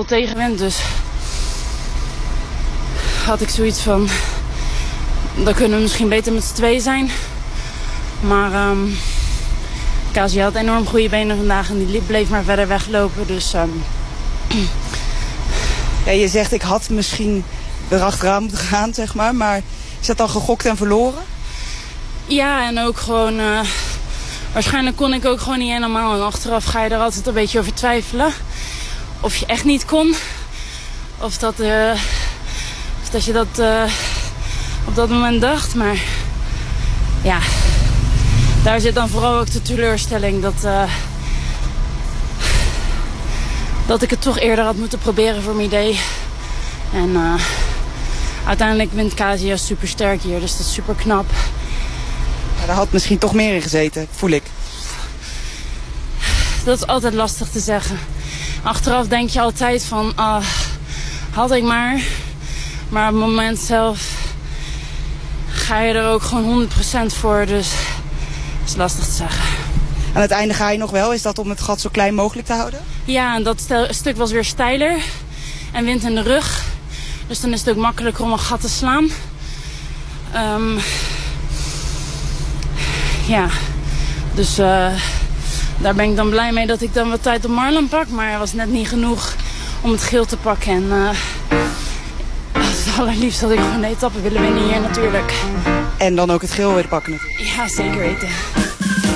veel tegenwind. Dus had ik zoiets van, dan kunnen we misschien beter met z'n twee zijn. Maar Kasia had enorm goede benen vandaag en die bleef maar verder weglopen. Dus ja, je zegt ik had misschien erachteraan moeten gaan, zeg maar is dat dan gegokt en verloren? Ja, en ook gewoon, waarschijnlijk kon ik ook gewoon niet helemaal. En achteraf ga je er altijd een beetje over twijfelen. Of je echt niet kon. Of dat je dat op dat moment dacht. Maar ja, daar zit dan vooral ook de teleurstelling dat ik het toch eerder had moeten proberen voor mijn idee. En uiteindelijk wint Kasia super sterk hier, dus dat is super knap. Ja, daar had misschien toch meer in gezeten, voel ik. Dat is altijd lastig te zeggen. Achteraf denk je altijd van, had ik maar. Maar op het moment zelf ga je er ook gewoon 100% voor, dus dat is lastig te zeggen. Aan het einde ga je nog wel, is dat om het gat zo klein mogelijk te houden? Ja, en dat stuk was weer steiler en wind in de rug. Dus dan is het ook makkelijker om een gat te slaan. Ja, dus daar ben ik dan blij mee dat ik dan wat tijd op Marlon pak. Maar het was net niet genoeg om het geel te pakken. En het allerliefst had ik gewoon de etappe willen winnen hier natuurlijk. En dan ook het geel weer pakken natuurlijk. Ja, zeker weten.